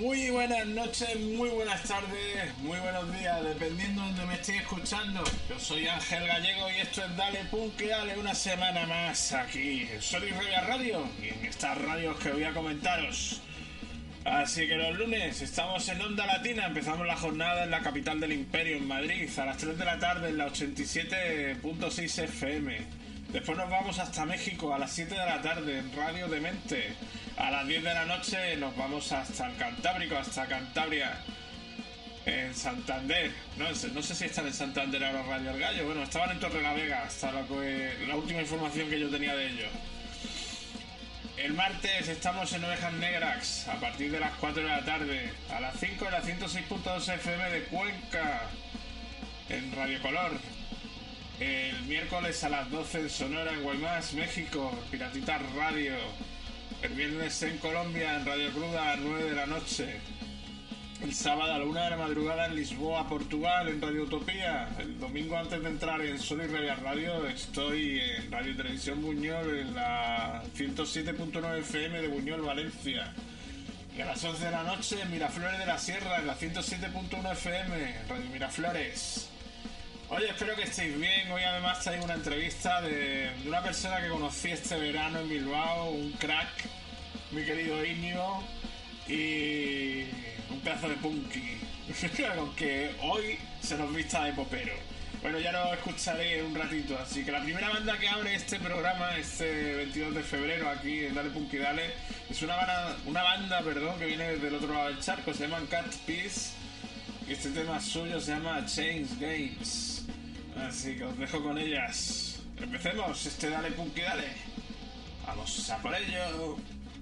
Muy buenas noches, muy buenas tardes, muy buenos días, dependiendo de donde me estéis escuchando. Yo soy Ángel Gallego y esto es Dale Punk que Dale, una semana más aquí en Solid Radio y en estas radios que voy a comentaros. Así que los lunes estamos en Onda Latina, empezamos la jornada en la capital del imperio, en Madrid, a las 3 de la tarde en la 87.6 FM. Después nos vamos hasta México a las 7 de la tarde en Radio Demente. A las 10 de la noche nos vamos hasta el Cantábrico, hasta Cantabria, en Santander. No sé si están en Santander ahora Radio El Gallo. Bueno, estaban en Torrelavega, hasta la última información que yo tenía de ellos. El martes estamos en Ovejas Negras, a partir de las 4 de la tarde. A las 5 en la 106.2 FM de Cuenca, en Radio Color. El miércoles a las 12 en Sonora, en Guaymas, México, Piratitas Radio. El viernes en Colombia, en Radio Cruda, a 9 de la noche. El sábado a la 1 de la madrugada en Lisboa, Portugal, en Radio Utopía. El domingo, antes de entrar en Solid Radio, estoy en Radio Televisión Buñol, en la 107.9 FM de Buñol, Valencia. Y a las 11 de la noche en Miraflores de la Sierra, en la 107.1 FM, Radio Miraflores. Oye, espero que estéis bien. Hoy además traigo una entrevista de una persona que conocí este verano en Bilbao, un crack, mi querido Íñigo, y un pedazo de punky, aunque hoy se nos vista de popero. Bueno, ya lo escucharé en un ratito, así que la primera banda que abre este programa, este 22 de febrero aquí en Dale Punky Dale, es una banda que viene desde el otro lado del charco, se llaman Cat Peace, y este tema suyo se llama Change Games. Así que os dejo con ellas. Empecemos este Dale Punky Dale. Vamos a por ello.